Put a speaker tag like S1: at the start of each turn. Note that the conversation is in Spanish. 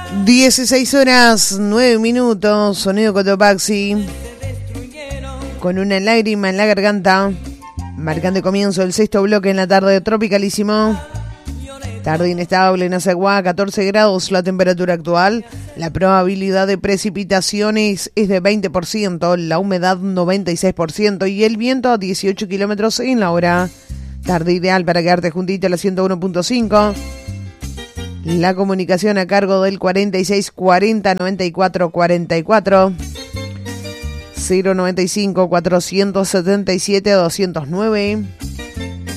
S1: 16 horas 9 minutos, sonido Cotopaxi, con una lágrima en la garganta, marcando el comienzo del sexto bloque en la tarde tropicalísimo. Tarde inestable en Azaguá, 14 grados la temperatura actual, la probabilidad de precipitaciones es de 20%, la humedad 96% y el viento a 18 kilómetros en la hora. Tarde ideal para quedarte juntito a la 101.5. La comunicación a cargo del 46 40 94 44 095 477 209.